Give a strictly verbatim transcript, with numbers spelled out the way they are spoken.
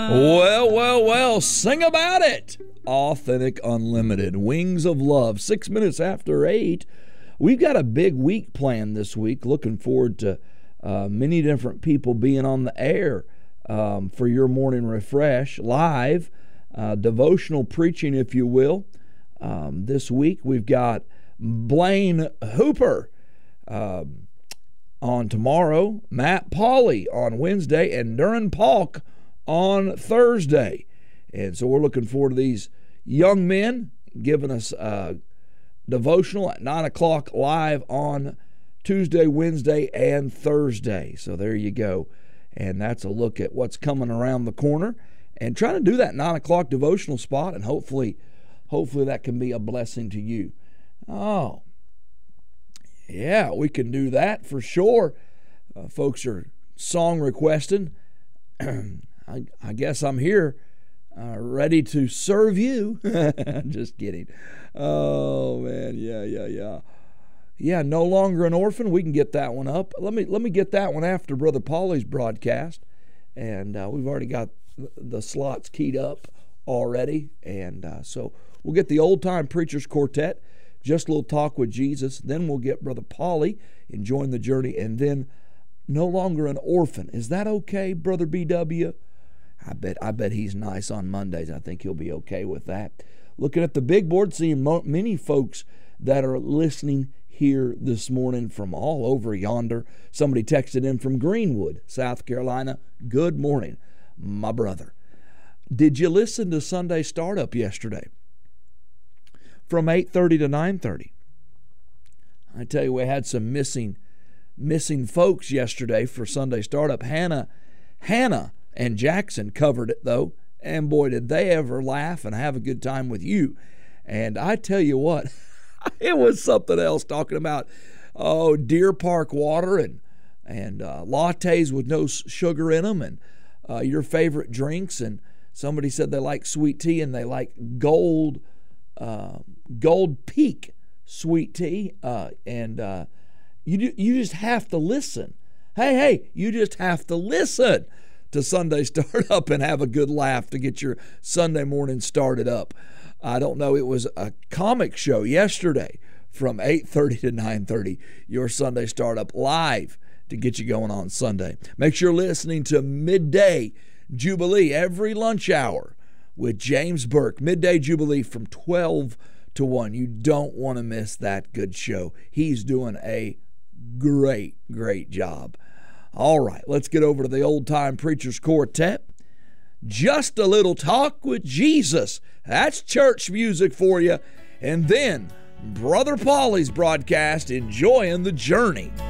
Well, well, well, sing about it. Authentic Unlimited, Wings of Love, six minutes after eight. We've got a big week planned this week. Looking forward to uh, many different people being on the air um, for your morning refresh, live, uh, devotional preaching, if you will. Um, this week we've got Blaine Hooper um, on tomorrow, Matt Pauley on Wednesday, and Duran Palk on Thursday. And so we're looking forward to these young men giving us a devotional at nine o'clock live on Tuesday, Wednesday, and Thursday. So there you go. And that's a look at what's coming around the corner and trying to do that nine o'clock devotional spot, and hopefully hopefully that can be a blessing to you. Oh, yeah, we can do that for sure. Uh, folks are song requesting. I, I guess I'm here uh, ready to serve you. Just kidding. Oh, man, yeah, yeah, yeah. Yeah, No Longer an Orphan. We can get that one up. Let me let me get that one after Brother Pauley's broadcast. And uh, we've already got the slots keyed up already. And uh, so we'll get the Old Time Preachers Quartet, Just a Little Talk with Jesus. Then we'll get Brother Pauley enjoying the journey. And then No Longer an Orphan. Is that okay, Brother B W? I bet I bet he's nice on Mondays. I think he'll be okay with that. Looking at the big board, seeing mo- many folks that are listening here this morning from all over yonder. Somebody texted in from Greenwood, South Carolina. Good morning, my brother. Did you listen to Sunday Startup yesterday? From eight thirty to nine thirty. I tell you, we had some missing missing folks yesterday for Sunday Startup. Hannah, Hannah and Jackson covered it, though. And boy, did they ever laugh and have a good time with you. And I tell you what, it was something else talking about, oh, Deer Park water and, and uh, lattes with no sugar in them and uh, your favorite drinks. And somebody said they like sweet tea and they like Gold, uh, Gold Peak sweet tea. Uh, and uh, you, you just have to listen. Hey, hey, you just have to listen to Sunday Startup and have a good laugh to get your Sunday morning started up. I don't know, it was a comic show yesterday from eight thirty to nine thirty, your Sunday Startup live to get you going on Sunday. Make sure you're listening to Midday Jubilee every lunch hour with James Burke. Midday Jubilee from twelve to one. You don't want to miss that good show. He's doing a great, great job. All right, let's get over to the Old Time Preachers Quartet. Just a Little Talk with Jesus. That's church music for you. And then Brother Pauley's broadcast, Enjoying the Journey.